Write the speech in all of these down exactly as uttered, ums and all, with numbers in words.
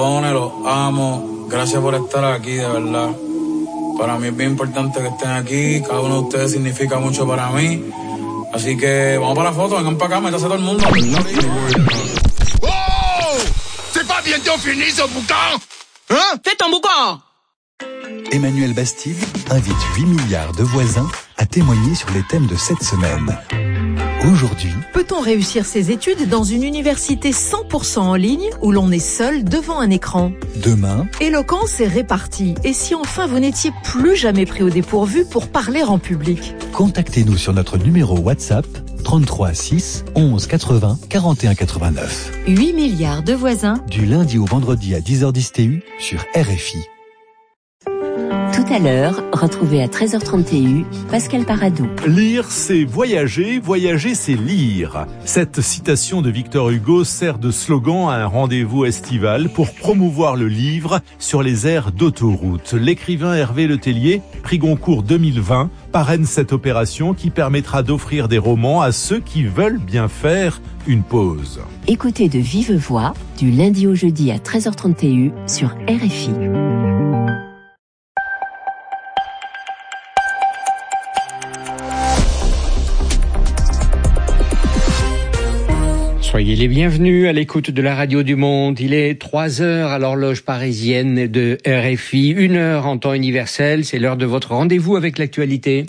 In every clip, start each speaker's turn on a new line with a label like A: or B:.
A: Los amo, gracias por estar aquí, de verdad. Para mí es bien importante que estén aquí, cada uno de ustedes significa mucho para mí. Así que vamos para la foto, vengan para acá, métase todo el mundo.
B: Oh! C'est pas bientôt fini ce boucan? Hein?
C: Fais ton boucan!
D: Emmanuel Bastide invite huit milliards de voisins à témoigner sur les thèmes de cette semaine. Aujourd'hui,
E: peut-on réussir ses études dans une université cent pour cent en ligne où l'on est seul devant un écran?
D: demain,
E: Éloquence et répartie. Et si enfin vous n'étiez plus jamais pris au dépourvu pour parler en public?
D: contactez-nous sur notre numéro WhatsApp trente-trois six onze quatre-vingts quarante et un quatre-vingt-neuf.
F: huit milliards de voisins.
D: Du lundi au vendredi à dix heures dix T U sur R F I.
F: Tout à l'heure, retrouvez à treize heures trente T U Pascal Paradou.
G: Lire, c'est voyager, voyager, c'est lire. Cette citation de Victor Hugo sert de slogan à un rendez-vous estival pour promouvoir le livre sur les aires d'autoroute. L'écrivain Hervé Letellier, prix Goncourt deux mille vingt, parraine cette opération qui permettra d'offrir des romans à ceux qui veulent bien faire une pause.
F: Écoutez de vive voix, du lundi au jeudi à treize heures trente T U sur R F I.
H: Soyez les bienvenus à l'écoute de la radio du monde. Il est trois heures à l'horloge parisienne de R F I, une heure en temps universel. C'est l'heure de votre rendez-vous avec l'actualité.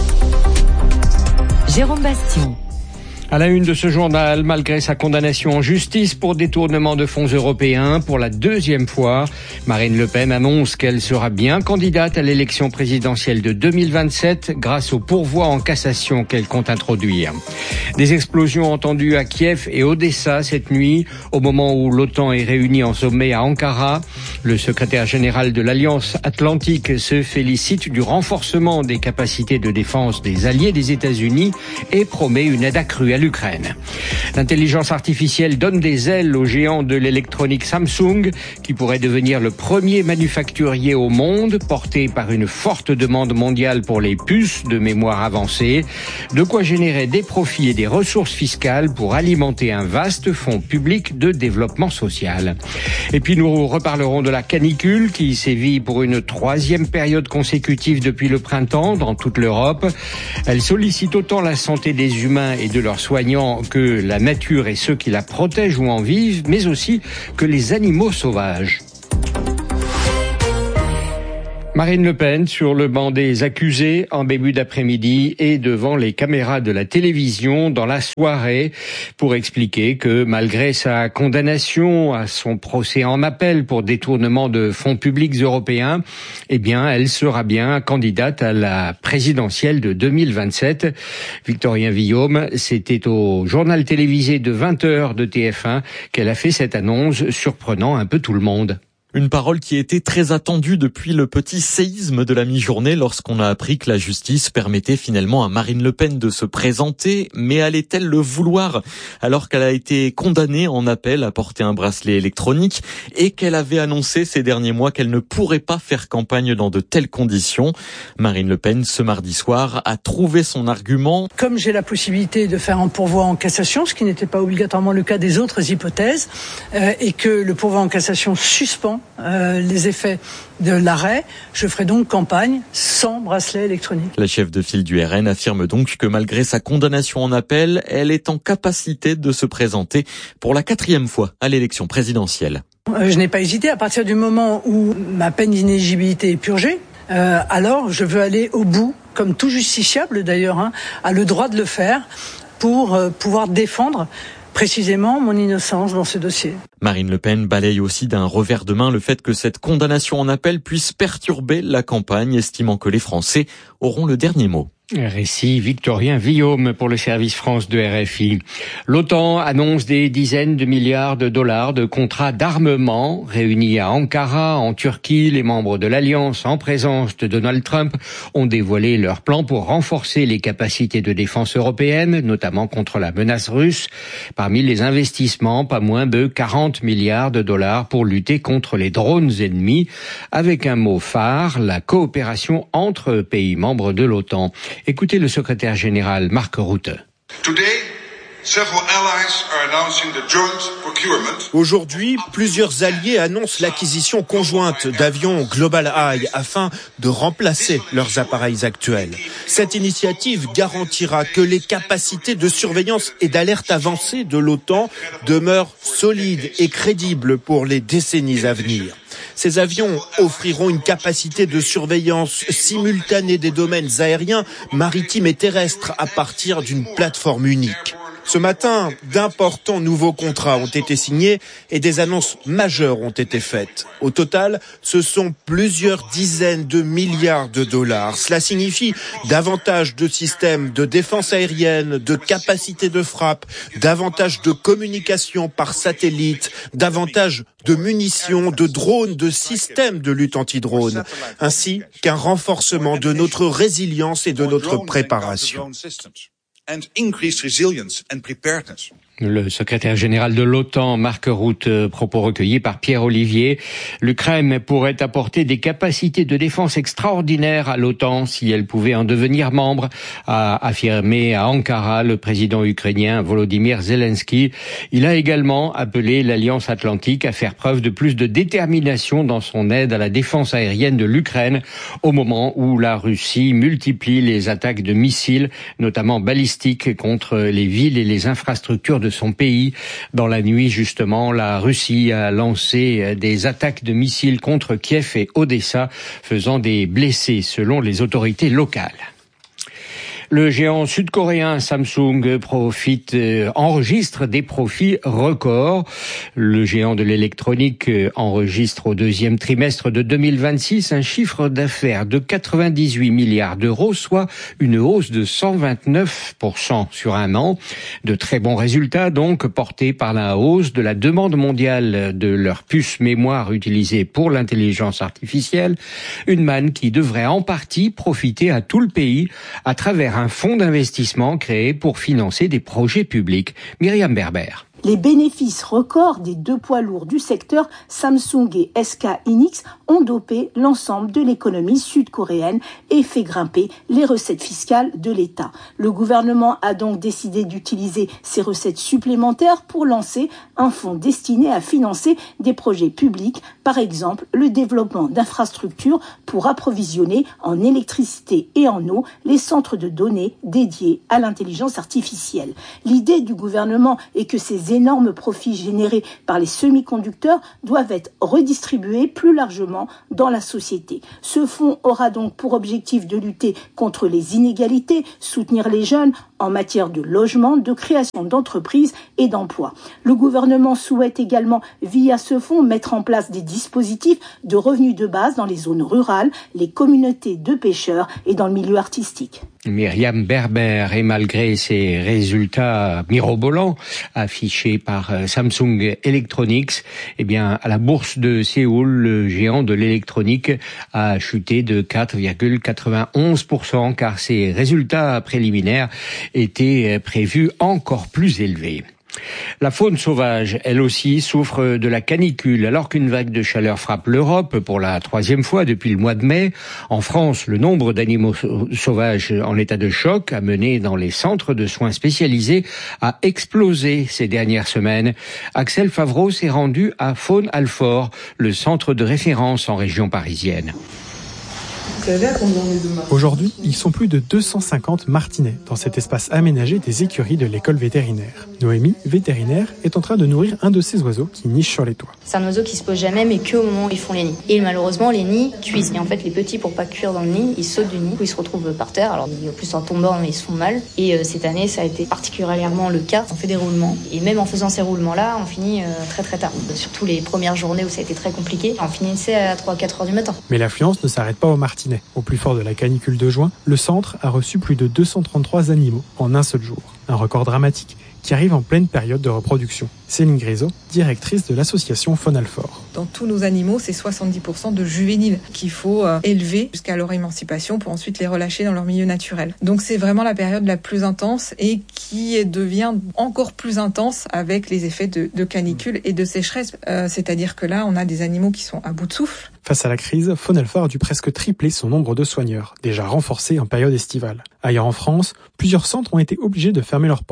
F: Jérôme Bastion.
H: À la une de ce journal, malgré sa condamnation en justice pour détournement de fonds européens pour la deuxième fois, Marine Le Pen annonce qu'elle sera bien candidate à l'élection présidentielle de deux mille vingt-sept grâce au pourvoi en cassation qu'elle compte introduire. Des explosions entendues à Kiev et Odessa cette nuit, au moment où l'OTAN est réunie en sommet à Ankara. Le secrétaire général de l'Alliance Atlantique se félicite du renforcement des capacités de défense des alliés des États-Unis et promet une aide accrue à l'Ukraine. L'intelligence artificielle donne des ailes au géant de l'électronique Samsung, qui pourrait devenir le premier manufacturier au monde, porté par une forte demande mondiale pour les puces de mémoire avancée, de quoi générer des profits et des ressources fiscales pour alimenter un vaste fonds public de développement social. Et puis nous reparlerons de la canicule qui sévit pour une troisième période consécutive depuis le printemps dans toute l'Europe. Elle sollicite autant la santé des humains et de leurs soignants que la nature et ceux qui la protègent ou en vivent, mais aussi que les animaux sauvages. Marine Le Pen sur le banc des accusés en début d'après-midi et devant les caméras de la télévision dans la soirée pour expliquer que malgré sa condamnation à son procès en appel pour détournement de fonds publics européens, eh bien, elle sera bien candidate à la présidentielle de deux mille vingt-sept. Victorien Villaume, c'était au journal télévisé de vingt heures de T F un qu'elle a fait cette annonce, surprenant un peu tout le monde.
I: Une parole qui était très attendue depuis le petit séisme de la mi-journée lorsqu'on a appris que la justice permettait finalement à Marine Le Pen de se présenter. Mais allait-elle le vouloir alors qu'elle a été condamnée en appel à porter un bracelet électronique et qu'elle avait annoncé ces derniers mois qu'elle ne pourrait pas faire campagne dans de telles conditions? Marine Le Pen, ce mardi soir, a trouvé son argument.
J: Comme j'ai la possibilité de faire un pourvoi en cassation, ce qui n'était pas obligatoirement le cas des autres hypothèses, euh, et que le pourvoi en cassation suspend Euh, les effets de l'arrêt, je ferai donc campagne sans bracelet électronique.
I: La chef de file du R N affirme donc que malgré sa condamnation en appel, elle est en capacité de se présenter pour la quatrième fois à l'élection présidentielle.
J: Euh, je n'ai pas hésité à partir du moment où ma peine d'inéligibilité est purgée. Euh, alors je veux aller au bout, comme tout justiciable d'ailleurs, hein, a le droit de le faire pour euh, pouvoir défendre précisément mon innocence dans ce dossier.
I: Marine Le Pen balaye aussi d'un revers de main le fait que cette condamnation en appel puisse perturber la campagne, estimant que les Français auront le dernier mot.
H: Récit Victorien Villaume pour le service France de R F I. L'OTAN annonce des dizaines de milliards de dollars de contrats d'armement réunis à Ankara, en Turquie. Les membres de l'Alliance, en présence de Donald Trump, ont dévoilé leur plan pour renforcer les capacités de défense européennes, notamment contre la menace russe. Parmi les investissements, pas moins de quarante milliards de dollars pour lutter contre les drones ennemis, avec un mot phare, la coopération entre pays membres de l'OTAN. Écoutez le secrétaire général Mark Rutte.
K: Today, several allies
C: Aujourd'hui, plusieurs alliés annoncent l'acquisition conjointe d'avions Global Eye afin de remplacer leurs appareils actuels. Cette initiative garantira que les capacités de surveillance et d'alerte avancée de l'OTAN demeurent solides et crédibles pour les décennies à venir. Ces avions offriront une capacité de surveillance simultanée des domaines aériens, maritimes et terrestres à partir d'une plateforme unique. Ce matin, d'importants nouveaux contrats ont été signés et des annonces majeures ont été faites. Au total, ce sont plusieurs dizaines de milliards de dollars. Cela signifie davantage de systèmes de défense aérienne, de capacités de frappe, davantage de communication par satellite, davantage de munitions, de drones, de systèmes de lutte anti-drone, ainsi qu'un renforcement de notre résilience et de notre préparation.
K: And increased resilience and preparedness.
H: Le secrétaire général de l'OTAN, Mark Rutte, propos recueillis par Pierre Olivier. L'Ukraine pourrait apporter des capacités de défense extraordinaires à l'OTAN si elle pouvait en devenir membre, a affirmé à Ankara le président ukrainien Volodymyr Zelensky. Il a également appelé l'Alliance Atlantique à faire preuve de plus de détermination dans son aide à la défense aérienne de l'Ukraine au moment où la Russie multiplie les attaques de missiles, notamment balistiques, contre les villes et les infrastructures de de son pays. Dans la nuit, justement, la Russie a lancé des attaques de missiles contre Kiev et Odessa, faisant des blessés selon les autorités locales. Le géant sud-coréen Samsung profite, euh, enregistre des profits records. Le géant de l'électronique euh, enregistre au deuxième trimestre de deux mille vingt-six un chiffre d'affaires de quatre-vingt-dix-huit milliards d'euros, soit une hausse de cent vingt-neuf pour cent sur un an. De très bons résultats donc, portés par la hausse de la demande mondiale de leurs puces mémoire utilisées pour l'intelligence artificielle. Une manne qui devrait en partie profiter à tout le pays à travers un fonds d'investissement créé pour financer des projets publics. Myriam Berber.
L: Les bénéfices records des deux poids lourds du secteur, Samsung et S K Hynix, ont dopé l'ensemble de l'économie sud-coréenne et fait grimper les recettes fiscales de l'État. Le gouvernement a donc décidé d'utiliser ces recettes supplémentaires pour lancer un fonds destiné à financer des projets publics, par exemple le développement d'infrastructures pour approvisionner en électricité et en eau les centres de données dédiés à l'intelligence artificielle. L'idée du gouvernement est que ces énormes profits générés par les semi-conducteurs doivent être redistribués plus largement dans la société. Ce fonds aura donc pour objectif de lutter contre les inégalités, soutenir les jeunes en matière de logement, de création d'entreprises et d'emplois. Le gouvernement souhaite également, via ce fonds, mettre en place des dispositifs de revenus de base dans les zones rurales, les communautés de pêcheurs et dans le milieu artistique.
H: Myriam Berber, et malgré ces résultats mirobolants affichés par Samsung Electronics, eh bien, à la bourse de Séoul, le géant de l'électronique a chuté de quatre virgule quatre-vingt-onze pour cent car ses résultats préliminaires étaient prévus encore plus élevés. La faune sauvage, elle aussi, souffre de la canicule alors qu'une vague de chaleur frappe l'Europe pour la troisième fois depuis le mois de mai. En France, le nombre d'animaux sauvages en état de choc amenés dans les centres de soins spécialisés a explosé ces dernières semaines. Axel Favreau s'est rendu à Faune-Alfort, le centre de référence en région parisienne.
M: Aujourd'hui, ils sont plus de deux cent cinquante martinets dans cet espace aménagé des écuries de l'école vétérinaire. Noémie, vétérinaire, est en train de nourrir un de ces oiseaux qui niche sur les toits.
N: C'est un oiseau qui se pose jamais, mais qu'au moment où ils font les nids. Et malheureusement, les nids cuisent. Et en fait, les petits, pour pas cuire dans le nid, ils sautent du nid, ils se retrouvent par terre. Alors, en plus, en tombant, ils se font mal. Et euh, cette année, ça a été particulièrement le cas. On fait des roulements. Et même en faisant ces roulements-là, on finit euh, très très tard. Surtout les premières journées où ça a été très compliqué. On finissait à trois à quatre heures du matin.
M: Mais l'affluence ne s'arrête pas aux martinets. Au plus fort de la canicule de juin, le centre a reçu plus de deux cent trente-trois animaux en un seul jour. Un record dramatique qui arrive en pleine période de reproduction. Céline Grisot, directrice de l'association Faune-Alfort.
O: Dans tous nos animaux, c'est soixante-dix pour cent de juvéniles qu'il faut euh, élever jusqu'à leur émancipation pour ensuite les relâcher dans leur milieu naturel. Donc c'est vraiment la période la plus intense et qui devient encore plus intense avec les effets de, de canicule et de sécheresse. Euh, c'est-à-dire que là, on a des animaux qui sont à bout de souffle.
M: Face à la crise, Faune-Alfort a dû presque tripler son nombre de soigneurs, déjà renforcés en période estivale. Ailleurs en France, plusieurs centres ont été obligés de fermer leurs portes.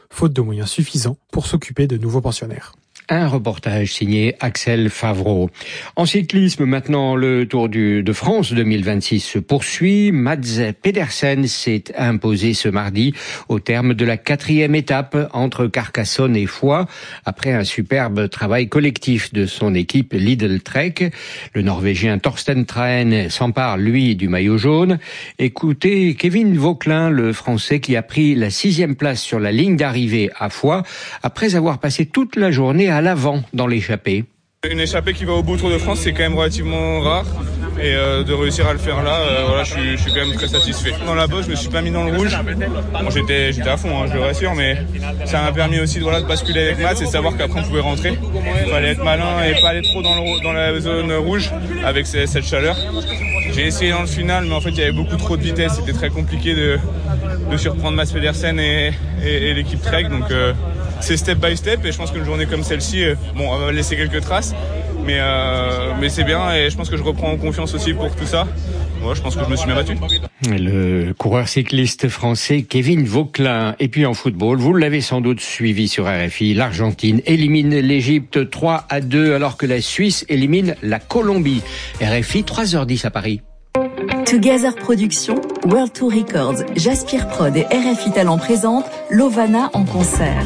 M: faute de moyens suffisants pour s'occuper de nouveaux pensionnaires.
H: Un reportage signé Axel Favreau. En cyclisme, maintenant, le Tour du, de France deux mille vingt-six se poursuit. Mads Pedersen s'est imposé ce mardi au terme de la quatrième étape entre Carcassonne et Foix, après un superbe travail collectif de son équipe Lidl Trek. Le Norvégien Torsten Trahen s'empare, lui, du maillot jaune. Écoutez Kevin Vauquelin, le Français qui a pris la sixième place sur la ligne d'arrivée à Foix, après avoir passé toute la journée à l'avant dans l'échappée.
P: Une échappée qui va au bout Tour de France, c'est quand même relativement rare. Et euh, de réussir à le faire là, euh, voilà, je suis, je suis quand même très satisfait. Dans la bosse, je me suis pas mis dans le rouge. Bon, j'étais, j'étais à fond, hein, je le rassure, mais ça m'a permis aussi de, voilà, de basculer avec Mats et de savoir qu'après on pouvait rentrer. Il fallait être malin et pas aller trop dans, le, dans la zone rouge avec ces, cette chaleur. J'ai essayé dans le final, mais en fait il y avait beaucoup trop de vitesse. C'était très compliqué de, de surprendre Mads Pedersen et, et, et l'équipe Trek. Donc euh, c'est step by step et je pense qu'une journée comme celle-ci, bon, on va laisser quelques traces. Mais, euh, mais c'est bien et je pense que je reprends en confiance aussi pour tout ça. Moi, je pense que je me suis bien battu.
H: Le coureur cycliste français Kevin Vauquelin. Et puis en football, vous l'avez sans doute suivi sur R F I, l'Argentine élimine l'Égypte trois à deux alors que la Suisse élimine la Colombie. R F I, trois heures dix à Paris.
Q: Together Productions, World Tour Records, Jaspir Prod et R F I Talent présentent Lovana en concert.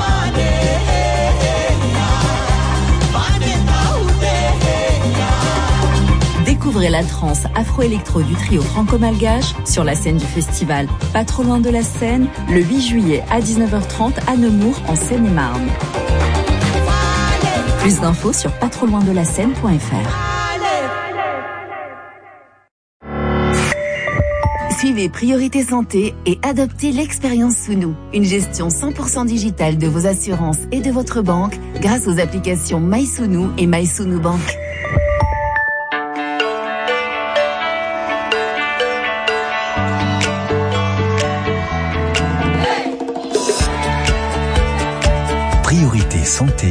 Q: Découvrez la trance afro-électro du trio franco-malgache sur la scène du festival Pas trop loin de la Seine, le huit juillet à dix-neuf heures trente à Nemours en Seine-et-Marne. Plus d'infos sur pas trop loin de la scène point f r. Suivez Priorité Santé et adoptez l'expérience Sounou, une gestion cent pour cent digitale de vos assurances et de votre banque grâce aux applications MySounou et MySounou Bank.
D: Priorité Santé,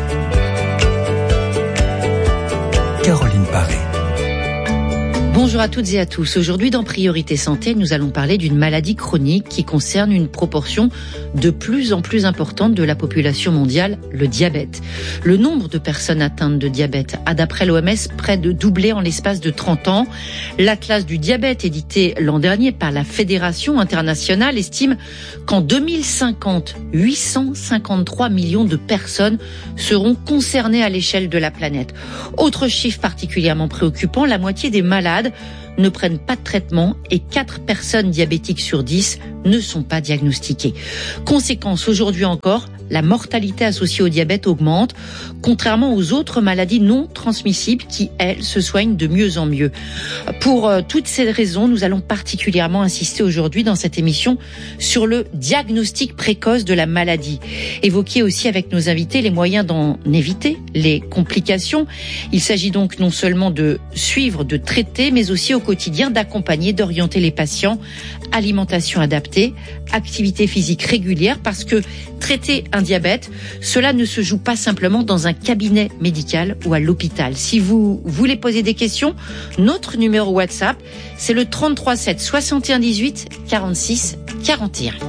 D: Caroline Paré.
R: Bonjour à toutes et à tous. Aujourd'hui dans Priorité Santé, nous allons parler d'une maladie chronique qui concerne une proportion de plus en plus importante de la population mondiale, le diabète. Le nombre de personnes atteintes de diabète a, d'après l'O M S, près de doublé en l'espace de trente ans. L'Atlas du diabète, édité l'an dernier par la Fédération internationale, estime qu'en deux mille cinquante, huit cent cinquante-trois millions de personnes seront concernées à l'échelle de la planète. Autre chiffre particulièrement préoccupant, la moitié des malades ne prennent pas de traitement et quatre personnes diabétiques sur dix ne sont pas diagnostiquées. Conséquence, aujourd'hui encore, la mortalité associée au diabète augmente, contrairement aux autres maladies non transmissibles qui, elles, se soignent de mieux en mieux. Pour euh, toutes ces raisons, nous allons particulièrement insister aujourd'hui dans cette émission sur le diagnostic précoce de la maladie. Évoquer aussi avec nos invités les moyens d'en éviter les complications. Il s'agit donc non seulement de suivre, de traiter, mais aussi au quotidien d'accompagner, d'orienter les patients. Alimentation adaptée, activité physique régulière, parce que traiter un diabète, cela ne se joue pas simplement dans un cabinet médical ou à l'hôpital. Si vous voulez poser des questions, notre numéro WhatsApp, c'est le trente-trois sept soixante et un dix-huit quarante-six quarante et un.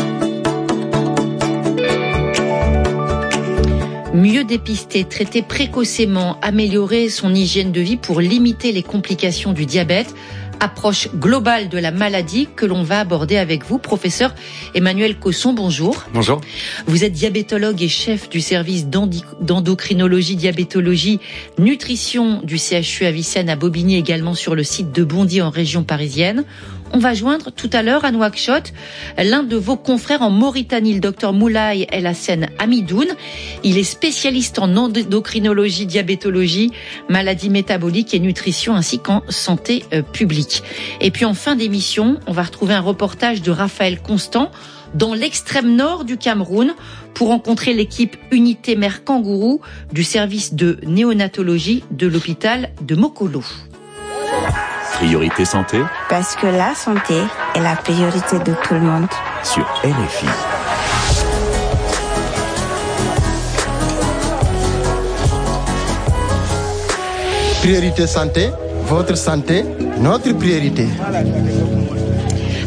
R: Mieux dépister, traiter précocement, améliorer son hygiène de vie pour limiter les complications du diabète. Approche globale de la maladie que l'on va aborder avec vous, professeur Emmanuel Cosson, bonjour.
S: Bonjour.
R: Vous êtes diabétologue et chef du service d'endocrinologie, diabétologie, nutrition du C H U Avicenne à Bobigny, également sur le site de Bondy en région parisienne. On va joindre tout à l'heure à Nouakchott l'un de vos confrères en Mauritanie, le docteur Moulay El Hassen Amidoun. Il est spécialiste en endocrinologie, diabétologie, maladies métaboliques et nutrition, ainsi qu'en santé euh, publique. Et puis en fin d'émission, on va retrouver un reportage de Raphaël Constant dans l'extrême nord du Cameroun pour rencontrer l'équipe Unité Mère Kangourou du service de néonatologie de l'hôpital de Mokolo.
S: Priorité Santé,
T: parce que la santé est la priorité de tout le monde.
S: Sur R F I.
U: Priorité Santé, votre santé, notre priorité.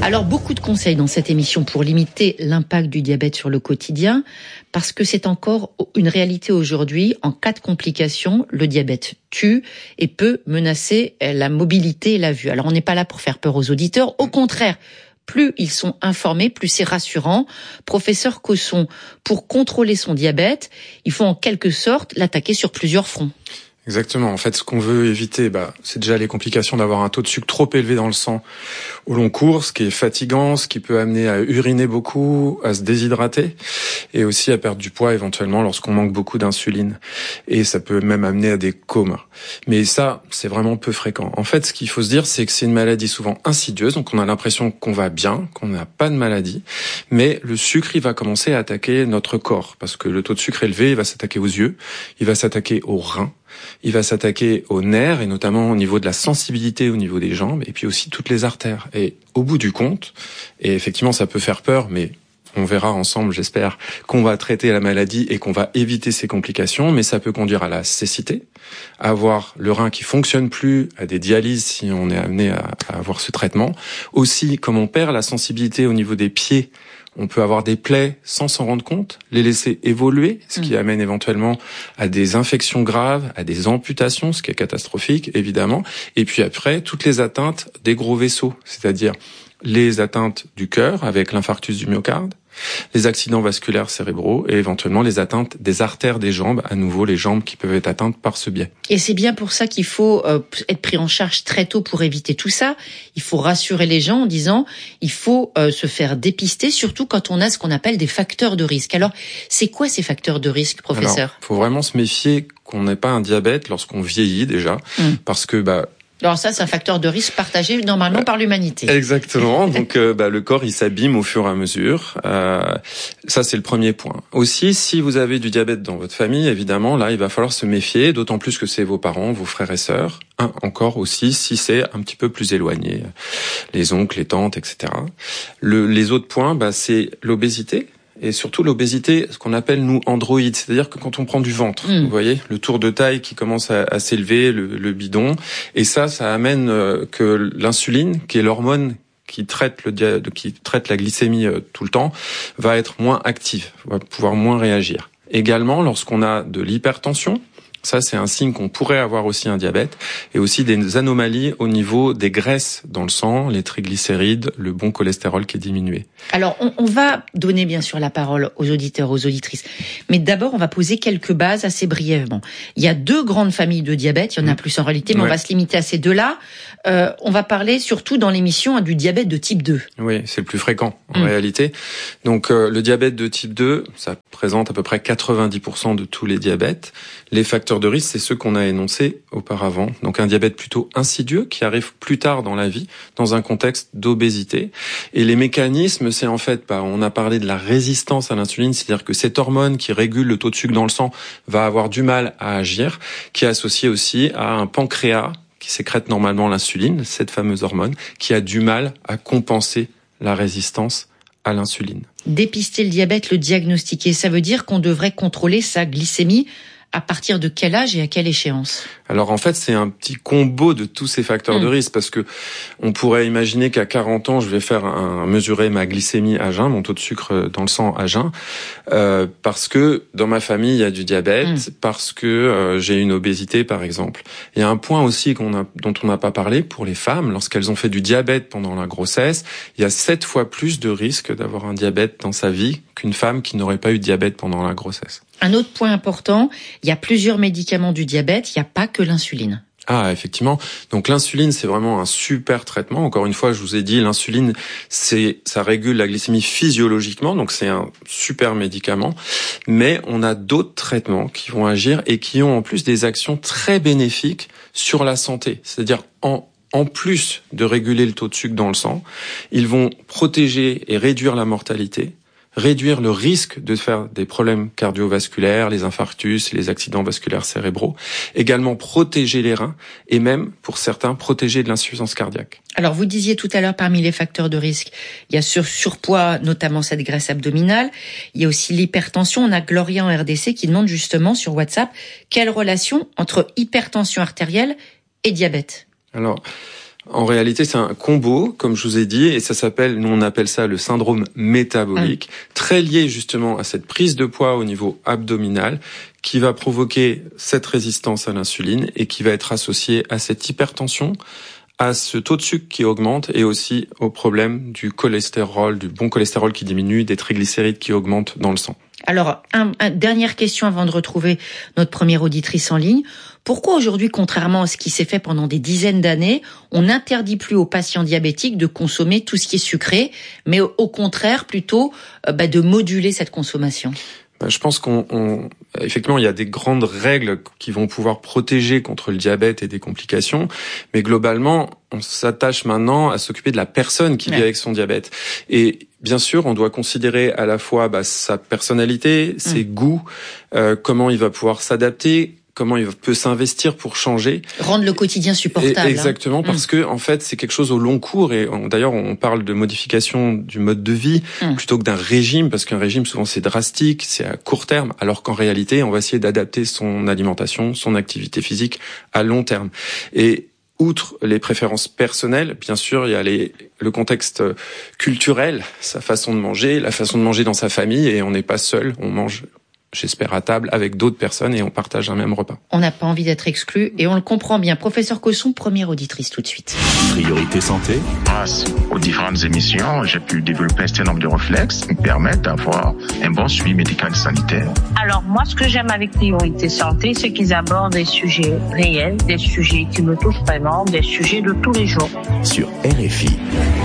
R: Alors, beaucoup de conseils dans cette émission pour limiter l'impact du diabète sur le quotidien, parce que c'est encore une réalité aujourd'hui. En cas de complications, le diabète tue et peut menacer la mobilité et la vue. Alors, on n'est pas là pour faire peur aux auditeurs. Au contraire, plus ils sont informés, plus c'est rassurant. Professeur Cosson, pour contrôler son diabète, il faut en quelque sorte l'attaquer sur plusieurs fronts.
U: Exactement. En fait, ce qu'on veut éviter, bah, c'est déjà les complications d'avoir un taux de sucre trop élevé dans le sang au long cours, ce qui est fatigant, ce qui peut amener à uriner beaucoup, à se déshydrater et aussi à perdre du poids éventuellement lorsqu'on manque beaucoup d'insuline. Et ça peut même amener à des comas. Mais ça, c'est vraiment peu fréquent. En fait, ce qu'il faut se dire, c'est que c'est une maladie souvent insidieuse, donc on a l'impression qu'on va bien, qu'on n'a pas de maladie, mais le sucre, il va commencer à attaquer notre corps parce que le taux de sucre élevé, il va s'attaquer aux yeux, il va s'attaquer aux reins, il va s'attaquer aux nerfs et notamment au niveau de la sensibilité au niveau des jambes et puis aussi toutes les artères. Et au bout du compte, et effectivement ça peut faire peur, mais on verra ensemble, j'espère, qu'on va traiter la maladie et qu'on va éviter ces complications, mais ça peut conduire à la cécité, à avoir le rein qui fonctionne plus, à des dialyses si on est amené à, à avoir ce traitement. Aussi, comme on perd la sensibilité au niveau des pieds, on peut avoir des plaies sans s'en rendre compte, les laisser évoluer, ce qui mmh. amène éventuellement à des infections graves, à des amputations, ce qui est catastrophique, évidemment. Et puis après, toutes les atteintes des gros vaisseaux, c'est-à-dire les atteintes du cœur avec l'infarctus du myocarde, les accidents vasculaires cérébraux et éventuellement les atteintes des artères des jambes, à nouveau les jambes qui peuvent être atteintes par ce biais.
R: Et c'est bien pour ça qu'il faut euh, être pris en charge très tôt pour éviter tout ça. Il faut rassurer les gens en disant il faut euh, se faire dépister, surtout quand on a ce qu'on appelle des facteurs de risque. Alors, c'est quoi ces facteurs de risque, professeur ?
U: Il faut vraiment se méfier qu'on n'ait pas un diabète lorsqu'on vieillit déjà, mmh. parce que bah
R: alors ça, c'est un facteur de risque partagé normalement euh, par l'humanité.
U: Exactement. Donc, euh, bah, le corps, il s'abîme au fur et à mesure. Euh, ça, c'est le premier point. Aussi, si vous avez du diabète dans votre famille, évidemment, là, il va falloir se méfier, d'autant plus que c'est vos parents, vos frères et sœurs. Un, encore aussi, si c'est un petit peu plus éloigné, les oncles, les tantes, et cetera. Le, les autres points, bah, c'est l'obésité. Et surtout l'obésité, ce qu'on appelle nous androïdes, c'est-à-dire que quand on prend du ventre, mmh. vous voyez, le tour de taille qui commence à, à s'élever, le, le bidon, et ça, ça amène euh, que l'insuline, qui est l'hormone qui traite le dia- qui traite la glycémie euh, tout le temps, va être moins active, va pouvoir moins réagir. Également, lorsqu'on a de l'hypertension, ça, c'est un signe qu'on pourrait avoir aussi un diabète, et aussi des anomalies au niveau des graisses dans le sang, les triglycérides, le bon cholestérol qui est diminué.
R: Alors, on, on va donner bien sûr la parole aux auditeurs, aux auditrices, mais d'abord, on va poser quelques bases assez brièvement. Il y a deux grandes familles de diabète, il y en a mmh. plus en réalité, mais ouais. on va se limiter à ces deux-là. Euh, on va parler surtout dans l'émission hein, du diabète de type deux.
U: Oui, c'est le plus fréquent en mmh. réalité. Donc, euh, le diabète de type deux, ça présente à peu près quatre-vingt-dix pour cent de tous les diabètes. Les facteurs de risque, c'est ceux qu'on a énoncés auparavant. Donc un diabète plutôt insidieux qui arrive plus tard dans la vie, dans un contexte d'obésité. Et les mécanismes, c'est en fait, bah, on a parlé de la résistance à l'insuline, c'est-à-dire que cette hormone qui régule le taux de sucre dans le sang va avoir du mal à agir, qui est associée aussi à un pancréas qui sécrète normalement l'insuline, cette fameuse hormone, qui a du mal à compenser la résistance à l'insuline.
R: Dépister le diabète, le diagnostiquer, ça veut dire qu'on devrait contrôler sa glycémie. À partir de quel âge et à quelle échéance ?
U: Alors en fait, c'est un petit combo de tous ces facteurs mmh. de risque parce que on pourrait imaginer qu'à quarante ans, je vais faire un, mesurer ma glycémie à jeun, mon taux de sucre dans le sang à jeun, euh, parce que dans ma famille, il y a du diabète, mmh. parce que euh, j'ai une obésité, par exemple. Il y a un point aussi qu'on a, dont on n'a pas parlé pour les femmes, lorsqu'elles ont fait du diabète pendant la grossesse, il y a sept fois plus de risques d'avoir un diabète dans sa vie qu'une femme qui n'aurait pas eu de diabète pendant la grossesse.
R: Un autre point important, il y a plusieurs médicaments du diabète, il n'y a pas que l'insuline.
U: Ah, effectivement. Donc l'insuline, c'est vraiment un super traitement. Encore une fois, je vous ai dit, l'insuline, c'est, ça régule la glycémie physiologiquement, donc c'est un super médicament. Mais on a d'autres traitements qui vont agir et qui ont en plus des actions très bénéfiques sur la santé. C'est-à-dire en En plus de réguler le taux de sucre dans le sang, ils vont protéger et réduire la mortalité, réduire le risque de faire des problèmes cardiovasculaires, les infarctus, les accidents vasculaires cérébraux, également protéger les reins et même, pour certains, protéger de l'insuffisance cardiaque.
R: Alors, vous disiez tout à l'heure, parmi les facteurs de risque, il y a sur surpoids, notamment cette graisse abdominale. Il y a aussi l'hypertension. On a Gloria en R D C qui demande justement sur WhatsApp quelle relation entre hypertension artérielle et diabète.
U: Alors, En réalité, c'est un combo, comme je vous ai dit, et ça s'appelle, nous on appelle ça le syndrome métabolique, mmh. très lié justement à cette prise de poids au niveau abdominal, qui va provoquer cette résistance à l'insuline et qui va être associée à cette hypertension, à ce taux de sucre qui augmente et aussi au problème du cholestérol, du bon cholestérol qui diminue, des triglycérides qui augmentent dans le sang.
R: Alors, un, un, dernière question avant de retrouver notre première auditrice en ligne. Pourquoi aujourd'hui, contrairement à ce qui s'est fait pendant des dizaines d'années, on n'interdit plus aux patients diabétiques de consommer tout ce qui est sucré, mais au, au contraire, plutôt euh, bah, de moduler cette consommation ?
U: Je pense qu'on, on, effectivement, il y a des grandes règles qui vont pouvoir protéger contre le diabète et des complications, mais globalement, on s'attache maintenant à s'occuper de la personne qui ouais. vit avec son diabète. Et bien sûr, on doit considérer à la fois bah, sa personnalité, ses mmh. goûts, euh, comment il va pouvoir s'adapter, comment il peut s'investir pour changer.
R: Rendre le quotidien supportable.
U: Et exactement,
R: hein.
U: parce
R: mmh.
U: que en fait, c'est quelque chose au long cours. Et on, d'ailleurs, on parle de modification du mode de vie mmh. plutôt que d'un régime, parce qu'un régime, souvent, c'est drastique, c'est à court terme, alors qu'en réalité, on va essayer d'adapter son alimentation, son activité physique à long terme. Et outre les préférences personnelles, bien sûr, il y a les, le contexte culturel, sa façon de manger, la façon de manger dans sa famille, et on n'est pas seul, on mange, j'espère, à table avec d'autres personnes et on partage un même repas.
R: On n'a pas envie d'être exclu et on le comprend bien. Professeur Cosson, première auditrice tout de suite.
S: Priorité santé.
A: Grâce aux différentes émissions, j'ai pu développer un certain nombre de réflexes qui me permettent d'avoir un bon suivi médical et sanitaire.
V: Alors moi, ce que j'aime avec Priorité Santé, c'est qu'ils abordent des sujets réels, des sujets qui me touchent vraiment, des sujets de tous les jours.
S: Sur R F I.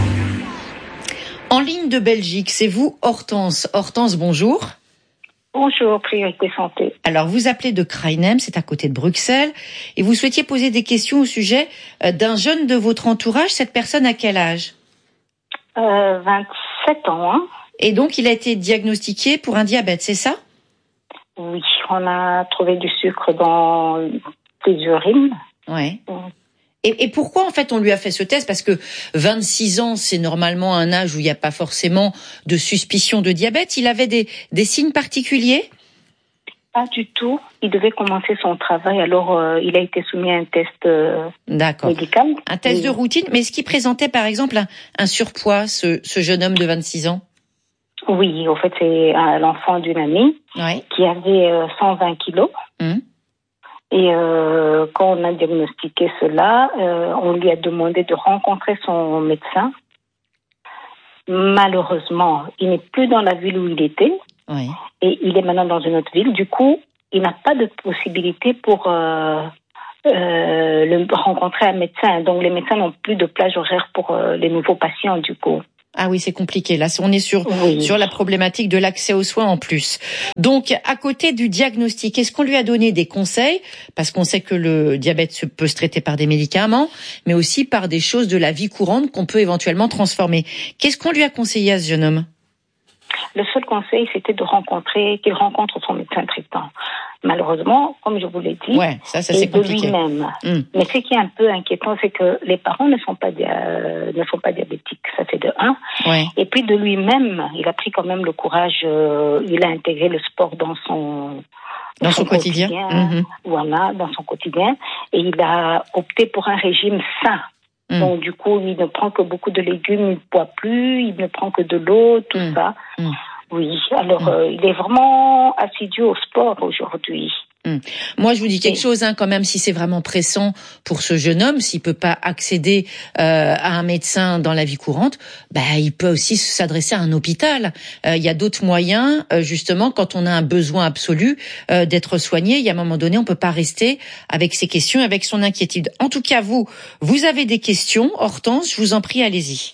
R: En ligne de Belgique, c'est vous, Hortense. Hortense, bonjour.
W: Bonjour, Priorité Santé.
R: Alors, vous appelez de Krainem, c'est à côté de Bruxelles, et vous souhaitiez poser des questions au sujet d'un jeune de votre entourage. Cette personne a quel âge ?
W: euh, vingt-sept ans. Hein.
R: Et donc, il a été diagnostiqué pour un diabète, c'est ça ?
W: Oui, on a trouvé du sucre dans les urines.
R: Ouais. Mmh. Et, et pourquoi, en fait, on lui a fait ce test ? Parce que vingt-six ans, c'est normalement un âge où il n'y a pas forcément de suspicion de diabète. Il avait des, des signes particuliers ?
W: Pas du tout. Il devait commencer son travail, alors euh, il a été soumis à un test euh, médical.
R: Un test oui. de routine. Mais est-ce qu'il présentait, par exemple, un, un surpoids, ce, ce jeune homme de vingt-six ans ?
W: Oui, en fait, c'est l'enfant d'une amie
R: ouais.
W: qui avait euh, cent vingt kilos. Mmh. Et euh, quand on a diagnostiqué cela, euh, on lui a demandé de rencontrer son médecin. Malheureusement, il n'est plus dans la ville où il était.
R: Oui.
W: Et il est maintenant dans une autre ville. Du coup, il n'a pas de possibilité pour euh, euh, le, rencontrer un médecin. Donc, les médecins n'ont plus de plage horaire pour euh, les nouveaux patients, du coup.
R: Ah oui, c'est compliqué. Là, on est sur
W: oui.
R: sur la problématique de l'accès aux soins en plus. Donc, à côté du diagnostic, est-ce qu'on lui a donné des conseils ? Parce qu'on sait que le diabète peut se traiter par des médicaments, mais aussi par des choses de la vie courante qu'on peut éventuellement transformer. Qu'est-ce qu'on lui a conseillé à ce jeune homme ?
W: Le seul conseil, c'était de rencontrer, qu'il rencontre son médecin traitant. Malheureusement, comme je vous l'ai dit,
R: ouais, ça, ça,
W: et
R: c'est
W: de
R: compliqué.
W: lui-même. Mm. Mais ce qui est un peu inquiétant, c'est que les parents ne sont pas dia- ne sont pas diabétiques. Ça, c'est de un.
R: Ouais.
W: Et puis de lui-même, il a pris quand même le courage. Euh, il a intégré le sport dans son
R: dans, dans son, son quotidien. quotidien
W: mm-hmm. Voilà, dans son quotidien. Et il a opté pour un régime sain. Mm. Donc, du coup, il ne prend que beaucoup de légumes, il ne boit plus, il ne prend que de l'eau, tout mm. ça.
R: Mm.
W: Oui, alors mm. euh, il est vraiment assidu au sport aujourd'hui.
R: Mm. Moi, je vous dis quelque Et... chose, hein, quand même, si c'est vraiment pressant pour ce jeune homme, s'il peut pas accéder euh, à un médecin dans la vie courante, bah, il peut aussi s'adresser à un hôpital. Euh, il y a d'autres moyens, euh, justement, quand on a un besoin absolu euh, d'être soigné. Il y a un moment donné, on peut pas rester avec ses questions, avec son inquiétude. En tout cas, vous, vous avez des questions, Hortense, je vous en prie, allez-y.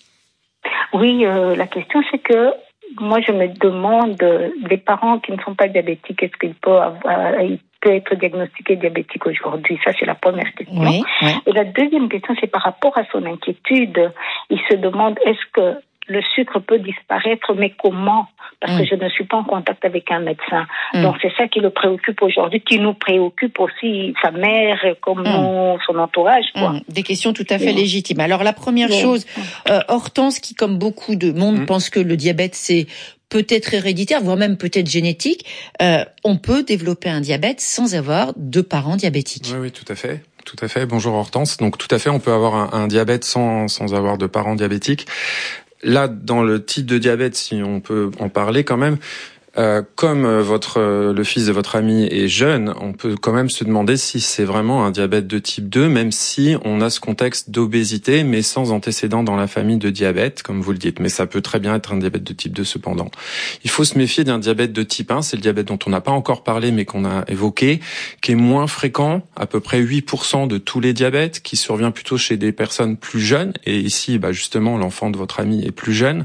W: Oui, euh, la question, c'est que moi, je me demande, les parents qui ne sont pas diabétiques, est-ce qu'ils peuvent avoir, ils peuvent être diagnostiqués diabétiques aujourd'hui? Ça, c'est la première question.
R: Oui, oui.
W: Et la deuxième question, c'est par rapport à son inquiétude. Il se demande, est-ce que le sucre peut disparaître, mais comment? Parce mmh. que je ne suis pas en contact avec un médecin. Mmh. Donc, c'est ça qui le préoccupe aujourd'hui, qui nous préoccupe aussi, sa mère, comme mmh. nous, son entourage, quoi.
R: Mmh. Des questions tout à fait mmh. légitimes. Alors, la première mmh. chose, euh, Hortense, qui, comme beaucoup de monde, mmh. pense que le diabète, c'est peut-être héréditaire, voire même peut-être génétique, euh, on peut développer un diabète sans avoir de parents diabétiques.
U: Oui, oui, tout à fait. Tout à fait. Bonjour Hortense. Donc tout à fait, on peut avoir un, un diabète sans sans avoir de parents diabétiques. Là, dans le type de diabète, si on peut en parler quand même, Euh, comme votre euh, le fils de votre ami est jeune, on peut quand même se demander si c'est vraiment un diabète de type deux, même si on a ce contexte d'obésité, mais sans antécédent dans la famille de diabète, comme vous le dites. Mais ça peut très bien être un diabète de type deux cependant. Il faut se méfier d'un diabète de type un, c'est le diabète dont on n'a pas encore parlé, mais qu'on a évoqué, qui est moins fréquent, à peu près huit pour cent de tous les diabètes, qui survient plutôt chez des personnes plus jeunes, et ici, bah, justement, l'enfant de votre ami est plus jeune,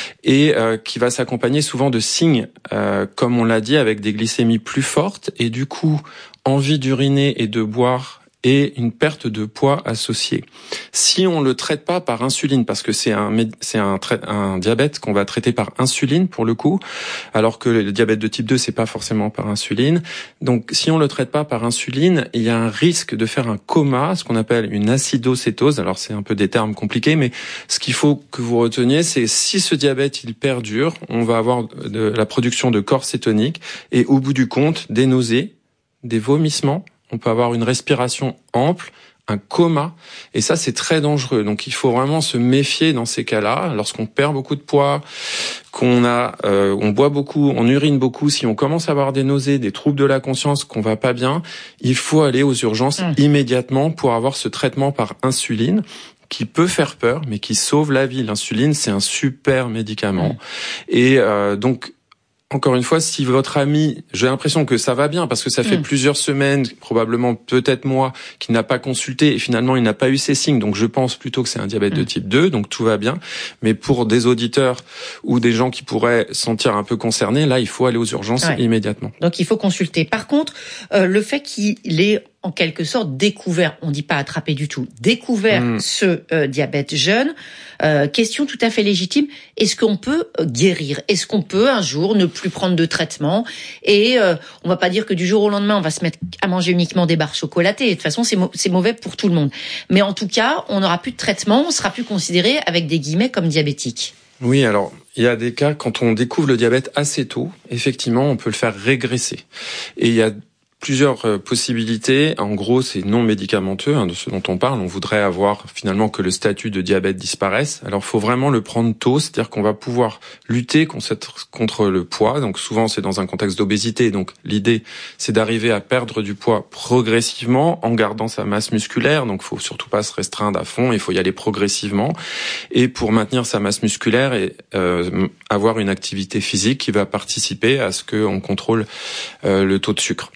U: et euh, qui va s'accompagner souvent de signes Euh, comme on l'a dit, avec des glycémies plus fortes et du coup envie d'uriner et de boire et une perte de poids associée. Si on le traite pas par insuline, parce que c'est un c'est un, un diabète qu'on va traiter par insuline pour le coup, alors que le diabète de type deux c'est pas forcément par insuline. Donc si on le traite pas par insuline, il y a un risque de faire un coma, ce qu'on appelle une acidocétose. Alors c'est un peu des termes compliqués, mais ce qu'il faut que vous reteniez, c'est si ce diabète il perdure, on va avoir de la production de corps cétonique et au bout du compte des nausées, des vomissements. On peut avoir une respiration ample, un coma, et ça c'est très dangereux. Donc il faut vraiment se méfier dans ces cas-là. Lorsqu'on perd beaucoup de poids, qu'on a, euh, on boit beaucoup, on urine beaucoup, si on commence à avoir des nausées, des troubles de la conscience, qu'on va pas bien, il faut aller aux urgences mmh. immédiatement pour avoir ce traitement par insuline qui peut faire peur, mais qui sauve la vie. L'insuline, c'est un super médicament. Mmh. Et euh, donc encore une fois, si votre ami, j'ai l'impression que ça va bien parce que ça fait mmh. plusieurs semaines, probablement peut-être mois, qu'il n'a pas consulté et finalement il n'a pas eu ces signes. Donc je pense plutôt que c'est un diabète mmh. de type deux, donc tout va bien. Mais pour des auditeurs ou des gens qui pourraient se sentir un peu concernés, là il faut aller aux urgences ouais. immédiatement.
R: Donc il faut consulter. Par contre, euh, le fait qu'il est en quelque sorte découvert, on dit pas attrapé du tout, découvert mmh. ce euh, diabète jeune, euh, question tout à fait légitime, est-ce qu'on peut euh, guérir ? Est-ce qu'on peut un jour ne plus prendre de traitement ? Et euh, on va pas dire que du jour au lendemain on va se mettre à manger uniquement des barres chocolatées, de toute façon c'est, mo- c'est mauvais pour tout le monde. Mais en tout cas, on n'aura plus de traitement, on sera plus considéré avec des guillemets comme diabétique.
U: Oui, alors il y a des cas quand on découvre le diabète assez tôt, effectivement on peut le faire régresser. Et il y a plusieurs euh, possibilités. En gros, c'est non médicamenteux, hein, de ce dont on parle. On voudrait avoir finalement que le statut de diabète disparaisse. Alors, il faut vraiment le prendre tôt, c'est-à-dire qu'on va pouvoir lutter contre le poids. Donc, souvent, c'est dans un contexte d'obésité. Donc, l'idée, c'est d'arriver à perdre du poids progressivement en gardant sa masse musculaire. Donc, il faut surtout pas se restreindre à fond. Il faut y aller progressivement. Et pour maintenir sa masse musculaire et euh, avoir une activité physique qui va participer à ce qu'on contrôle euh, le taux de sucre.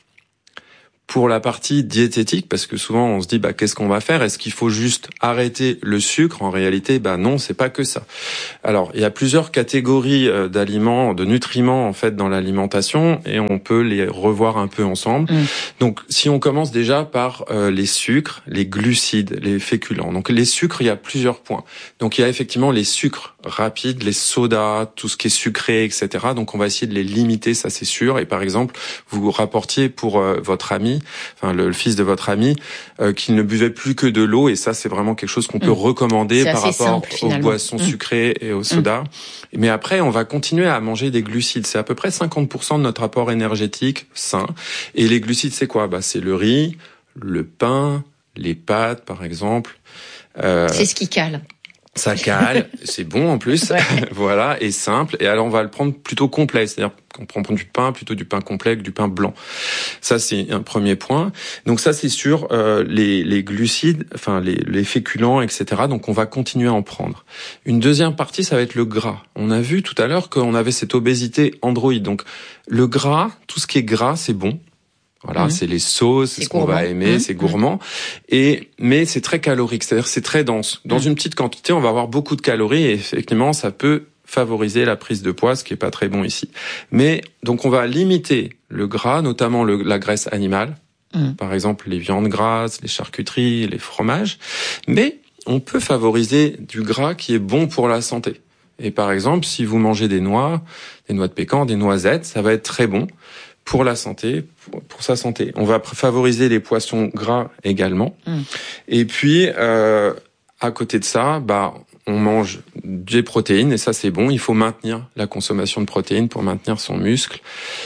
U: Pour la partie diététique, parce que souvent on se dit bah qu'est-ce qu'on va faire ? Est-ce qu'il faut juste arrêter le sucre ? En réalité, bah non, c'est pas que ça. Alors, il y a plusieurs catégories d'aliments, de nutriments en fait dans l'alimentation et on peut les revoir un peu ensemble. Mmh. Donc, si on commence déjà par euh, les sucres, les glucides, les féculents. Donc, les sucres, il y a plusieurs points. Donc, il y a effectivement les sucres rapides, les sodas, tout ce qui est sucré, et cetera. Donc, on va essayer de les limiter, ça c'est sûr. Et par exemple, vous rapportiez pour euh, votre ami, enfin le, le fils de votre ami, euh, qu'il ne buvait plus que de l'eau, et ça c'est vraiment quelque chose qu'on peut mmh. recommander par rapport simple, aux boissons mmh. sucrées et aux sodas. Mmh. Mais après, on va continuer à manger des glucides. C'est à peu près cinquante pour cent de notre apport énergétique sain. Et les glucides, c'est quoi ? Bah c'est le riz, le pain, les pâtes, par exemple.
R: Euh, c'est ce qui cale.
U: Ça cale, c'est bon en plus, ouais. Voilà, et simple. Et alors on va le prendre plutôt complet, c'est-à-dire qu'on prend du pain, plutôt du pain complet que du pain blanc. Ça c'est un premier point. Donc ça c'est sur euh, les, les glucides, enfin les, les féculents, et cetera. Donc on va continuer à en prendre. Une deuxième partie, ça va être le gras. On a vu tout à l'heure qu'on avait cette obésité androïde. Donc le gras, tout ce qui est gras, c'est bon. Voilà, mmh. c'est les sauces, c'est ce qu'on va aimer, mmh. c'est gourmand. Et mais c'est très calorique, c'est-à-dire c'est très dense. Dans mmh. une petite quantité, on va avoir beaucoup de calories et effectivement, ça peut favoriser la prise de poids, ce qui est pas très bon ici. Mais donc on va limiter le gras, notamment le, la graisse animale, mmh. par exemple les viandes grasses, les charcuteries, les fromages. Mais on peut favoriser du gras qui est bon pour la santé. Et par exemple, si vous mangez des noix, des noix de pécan, des noisettes, ça va être très bon pour la santé, pour, pour sa santé. On va favoriser les poissons gras également. Mmh. Et puis, euh, à côté de ça, bah, on mange des protéines et ça c'est bon. Il faut maintenir la consommation de protéines pour maintenir son muscle.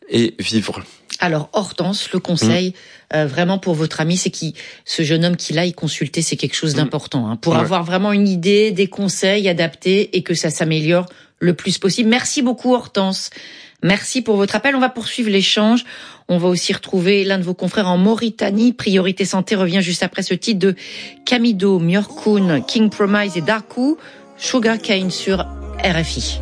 U: et vivre.
R: Alors Hortense, le conseil mmh. euh, vraiment pour votre ami, c'est que ce jeune homme qu'il aille consulter, c'est quelque chose d'important hein, pour ouais. avoir vraiment une idée, des conseils adaptés et que ça s'améliore le plus possible. Merci beaucoup Hortense. Merci pour votre appel. On va poursuivre l'échange. On va aussi retrouver l'un de vos confrères en Mauritanie. Priorité Santé revient juste après ce titre de Camido, Myorkoun, King Promise et Darkou, Sugarcane sur R F I.